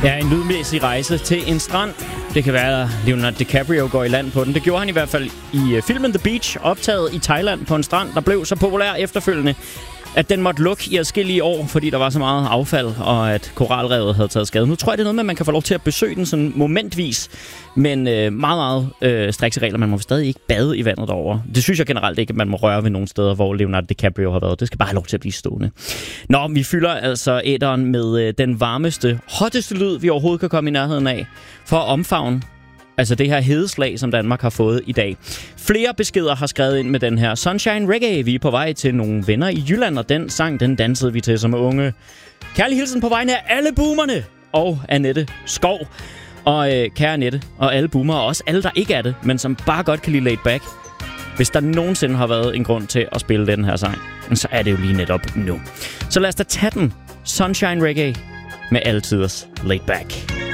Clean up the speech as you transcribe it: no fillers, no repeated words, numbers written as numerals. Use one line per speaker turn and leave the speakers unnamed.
Ja, en lydmæssig rejse til en strand. Det kan være, at Leonardo DiCaprio går i land på den. Det gjorde han i hvert fald i filmen The Beach, optaget i Thailand på en strand, der blev så populær efterfølgende, at den måtte lukke i adskillige år, fordi der var så meget affald, og at koralrevet havde taget skade. Nu tror jeg, det er noget med, at man kan få lov til at besøge den sådan momentvis, men meget strikse regler. Man må stadig ikke bade i vandet derovre. Det synes jeg generelt ikke, at man må røre ved nogle steder, hvor Leonardo DiCaprio har været. Det skal bare have lov til at blive stående. Nå, vi fylder altså æteren med den varmeste, hotteste lyd, vi overhovedet kan komme i nærheden af, for at omfavne altså det her hedeslag, som Danmark har fået i dag. Flere beskeder har skrevet ind med den her Sunshine Reggae. Vi er på vej til nogle venner i Jylland, og den sang, den dansede vi til som unge. Kærlig hilsen på vegne af alle boomerne og Annette Skov. Og kære Annette og alle boomer, og også alle, der ikke er det, men som bare godt kan lide Laid Back. Hvis der nogensinde har været en grund til at spille den her sang, så er det jo lige netop nu. Så lad os da tage den. Sunshine Reggae med altiders Laid Back.